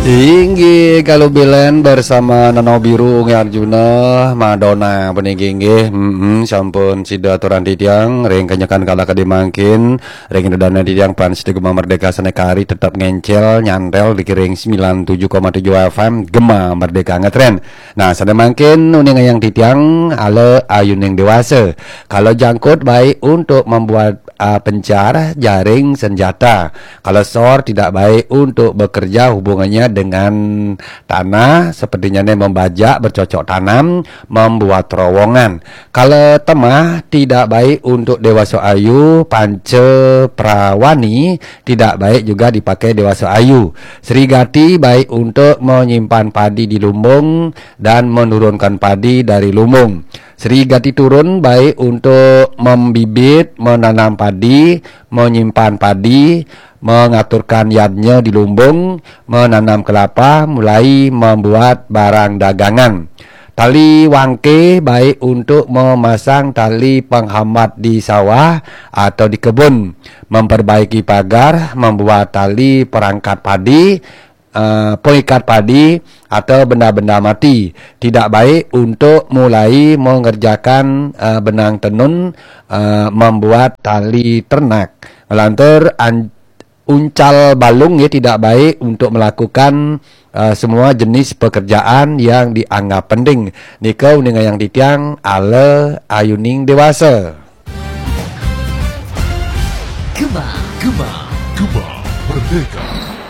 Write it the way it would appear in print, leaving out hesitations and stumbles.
Tinggi kalau bilen bersama Nano Biru Ungi Arjuna Madonna peninggi sampun sida aturan titiang ring kanyakan kala kadimangkin ring dana titiang pan sida Gema Merdeka Senekari tetap ngencel nyantel di ring 97,7 FM Gema Merdeka ngetren. Nah sada mangkin uning yang titiang ale ayun yang dewasa kalau jangkut baik untuk membuat pencar jaring senjata. Kalau SOR tidak baik untuk bekerja hubungannya dengan tanah, sepertinya membajak, bercocok tanam, membuat terowongan. Kalau temah tidak baik untuk dewasa ayu, pance prawani tidak baik juga dipakai dewasa ayu. Serigati baik untuk menyimpan padi di lumbung dan menurunkan padi dari lumbung. Serigati turun baik untuk membibit, menanam padi, menyimpan padi, mengaturkan yadnya di lumbung, menanam kelapa, mulai membuat barang dagangan. Tali wangke baik untuk memasang tali penghambat di sawah atau di kebun, memperbaiki pagar, membuat tali perangkat padi, pengikat padi atau benda-benda mati. Tidak baik untuk mulai mengerjakan benang tenun, membuat tali ternak. Melantur uncal balung ya tidak baik untuk melakukan semua jenis pekerjaan yang dianggap penting. Nikau dengan yang ditiang ale ayuning dewasa. Gema Merdeka.